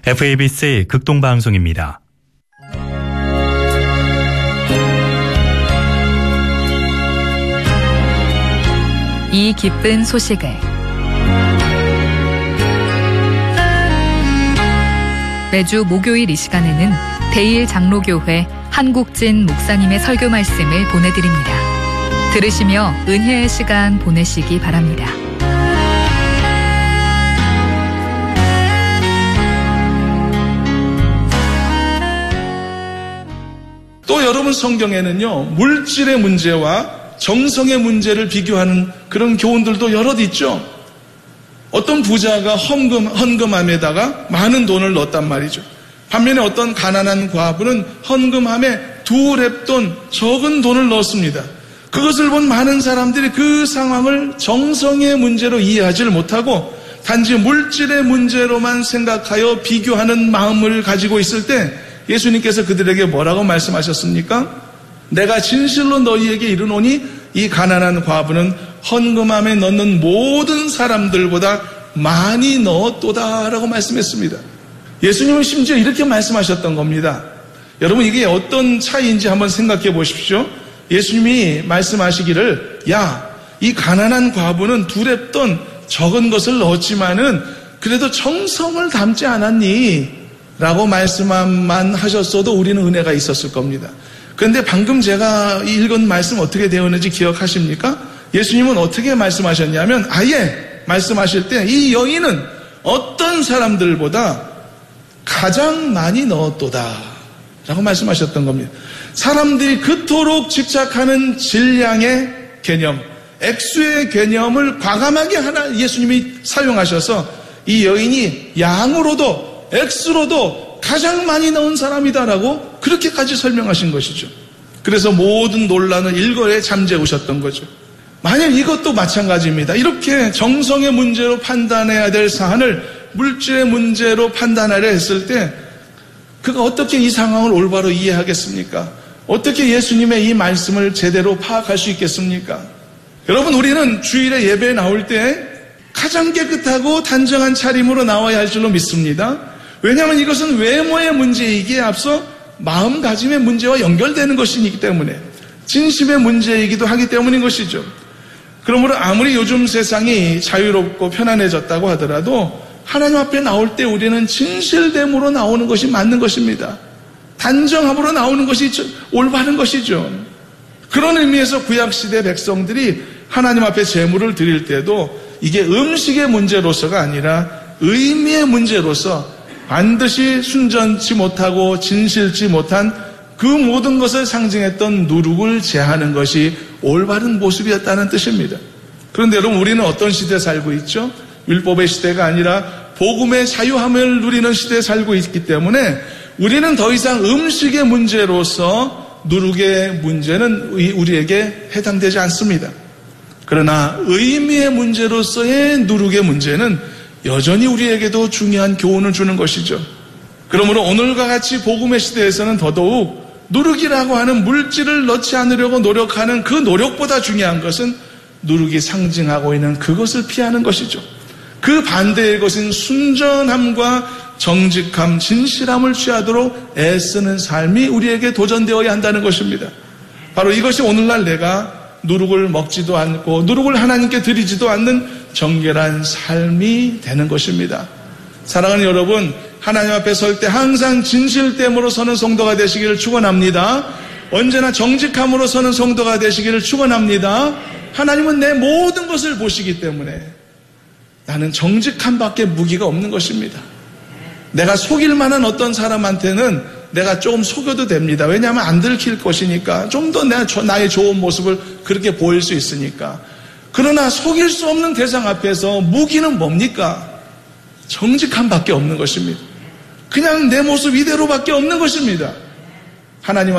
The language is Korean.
FABC 극동방송입니다. 이 기쁜 소식을 매주 목요일 이 시간에는 대일 장로교회 한국진 목사님의 설교 말씀을 보내드립니다. 들으시며 은혜의 시간 보내시기 바랍니다. 또 여러분, 성경에는요, 물질의 문제와 정성의 문제를 비교하는 그런 교훈들도 여럿 있죠. 어떤 부자가 헌금함에다가 많은 돈을 넣었단 말이죠. 반면에 어떤 가난한 과부는 헌금함에 2랩돈 적은 돈을 넣었습니다. 그것을 본 많은 사람들이 그 상황을 정성의 문제로 이해하지를 못하고 단지 물질의 문제로만 생각하여 비교하는 마음을 가지고 있을 때 예수님께서 그들에게 뭐라고 말씀하셨습니까? 내가 진실로 너희에게 이르노니 이 가난한 과부는 헌금함에 넣는 모든 사람들보다 많이 넣었도다 라고 말씀했습니다. 예수님은 심지어 이렇게 말씀하셨던 겁니다. 여러분, 이게 어떤 차이인지 한번 생각해 보십시오. 예수님이 말씀하시기를, 야, 이 가난한 과부는 2랩돈 적은 것을 넣었지만은 그래도 정성을 담지 않았니? 라고 말씀만 하셨어도 우리는 은혜가 있었을 겁니다. 그런데 방금 제가 읽은 말씀 어떻게 되었는지 기억하십니까? 예수님은 어떻게 말씀하셨냐면 아예 말씀하실 때 이 여인은 어떤 사람들보다 가장 많이 넣었도다 라고 말씀하셨던 겁니다. 사람들이 그토록 집착하는 질량의 개념, 액수의 개념을 과감하게 하나 예수님이 사용하셔서 이 여인이 양으로도 액수로도 가장 많이 넣은 사람이다라고 그렇게까지 설명하신 것이죠. 그래서 모든 논란을 일거에 잠재우셨던 거죠. 만약 이것도 마찬가지입니다. 이렇게 정성의 문제로 판단해야 될 사안을 물질의 문제로 판단하려 했을 때 그가 어떻게 이 상황을 올바로 이해하겠습니까? 어떻게 예수님의 이 말씀을 제대로 파악할 수 있겠습니까? 여러분, 우리는 주일에 예배에 나올 때 가장 깨끗하고 단정한 차림으로 나와야 할 줄로 믿습니다. 왜냐하면 이것은 외모의 문제이기에 앞서 마음가짐의 문제와 연결되는 것이기 때문에, 진심의 문제이기도 하기 때문인 것이죠. 그러므로 아무리 요즘 세상이 자유롭고 편안해졌다고 하더라도 하나님 앞에 나올 때 우리는 진실됨으로 나오는 것이 맞는 것입니다. 단정함으로 나오는 것이 올바른 것이죠. 그런 의미에서 구약시대 백성들이 하나님 앞에 제물을 드릴 때도 이게 음식의 문제로서가 아니라 의미의 문제로서 반드시 순전치 못하고 진실치 못한 그 모든 것을 상징했던 누룩을 제하는 것이 올바른 모습이었다는 뜻입니다. 그런데 여러분, 우리는 어떤 시대에 살고 있죠? 율법의 시대가 아니라 복음의 자유함을 누리는 시대에 살고 있기 때문에 우리는 더 이상 음식의 문제로서 누룩의 문제는 우리에게 해당되지 않습니다. 그러나 의미의 문제로서의 누룩의 문제는 여전히 우리에게도 중요한 교훈을 주는 것이죠. 그러므로 오늘과 같이 복음의 시대에서는 더더욱 누룩이라고 하는 물질을 넣지 않으려고 노력하는 그 노력보다 중요한 것은 누룩이 상징하고 있는 그것을 피하는 것이죠. 그 반대의 것은 순전함과 정직함, 진실함을 취하도록 애쓰는 삶이 우리에게 도전되어야 한다는 것입니다. 바로 이것이 오늘날 내가 누룩을 먹지도 않고 누룩을 하나님께 드리지도 않는 정결한 삶이 되는 것입니다. 사랑하는 여러분, 하나님 앞에 설 때 항상 진실됨으로 서는 성도가 되시기를 축원합니다. 언제나 정직함으로 서는 성도가 되시기를 축원합니다. 하나님은 내 모든 것을 보시기 때문에 나는 정직함밖에 무기가 없는 것입니다. 내가 속일 만한 어떤 사람한테는 내가 조금 속여도 됩니다. 왜냐하면 안 들킬 것이니까, 좀 더 나의 좋은 모습을 그렇게 보일 수 있으니까. 그러나 속일 수 없는 대상 앞에서 무기는 뭡니까? 정직함밖에 없는 것입니다. 그냥 내 모습 이대로밖에 없는 것입니다. 하나님